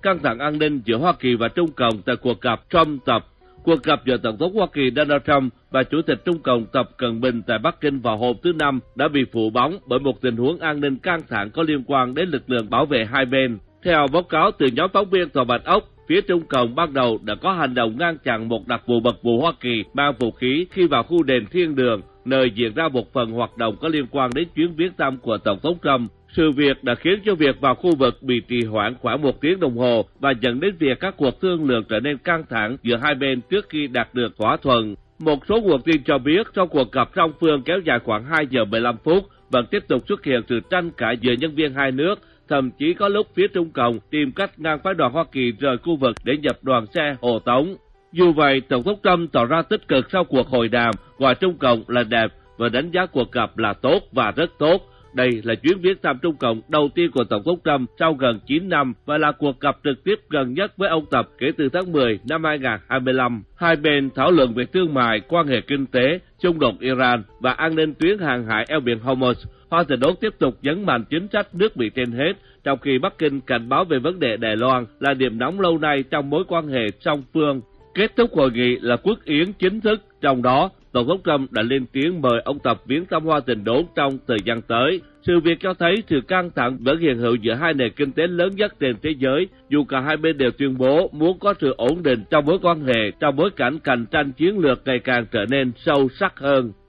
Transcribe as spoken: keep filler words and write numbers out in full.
căng thẳng an ninh giữa Hoa Kỳ và Trung Cộng tại cuộc gặp Trump-Tập. Cuộc gặp giữa Tổng thống Hoa Kỳ Donald Trump và Chủ tịch Trung Cộng Tập Cận Bình tại Bắc Kinh vào hôm thứ Năm đã bị phủ bóng bởi một tình huống an ninh căng thẳng có liên quan đến lực lượng bảo vệ hai bên. Theo báo cáo từ nhóm phóng viên Tòa Bạch Ốc, phía Trung Cộng ban đầu đã có hành động ngăn chặn một đặc vụ mật vụ Hoa Kỳ mang vũ khí khi vào khu đền Thiên Đường, nơi diễn ra một phần hoạt động có liên quan đến chuyến viếng thăm của Tổng thống Trump. Sự việc đã khiến cho việc vào khu vực bị trì hoãn khoảng một tiếng đồng hồ và dẫn đến việc các cuộc thương lượng trở nên căng thẳng giữa hai bên trước khi đạt được thỏa thuận. Một số nguồn tin cho biết trong cuộc gặp song phương kéo dài khoảng hai giờ mười lăm phút vẫn tiếp tục xuất hiện sự tranh cãi giữa nhân viên hai nước. Thậm chí có lúc phía Trung Cộng tìm cách ngăn phái đoàn Hoa Kỳ rời khu vực để nhập đoàn xe hộ tống. Dù vậy, Tổng thống Trump tỏ ra tích cực sau cuộc hội đàm, gọi Trung Cộng là đẹp và đánh giá cuộc gặp là tốt và rất tốt. Đây là chuyến viếng thăm Trung Cộng đầu tiên của Tổng thống Trump sau gần chín năm và là cuộc gặp trực tiếp gần nhất với ông Tập kể từ tháng mười năm hai nghìn không trăm hai mươi lăm. Hai bên thảo luận về thương mại, quan hệ kinh tế, xung đột Iran và an ninh tuyến hàng hải eo biển Hormuz. Washington tiếp tục nhấn mạnh chính sách nước Mỹ trên hết, trong khi Bắc Kinh cảnh báo về vấn đề Đài Loan là điểm nóng lâu nay trong mối quan hệ song phương. Kết thúc hội nghị là quốc yến chính thức, trong đó Tổng thống Trump đã lên tiếng mời ông Tập viếng thăm Washington trong thời gian tới. Sự việc cho thấy sự căng thẳng vẫn hiện hữu giữa hai nền kinh tế lớn nhất trên thế giới, dù cả hai bên đều tuyên bố muốn có sự ổn định trong mối quan hệ trong bối cảnh cạnh tranh chiến lược ngày càng trở nên sâu sắc hơn.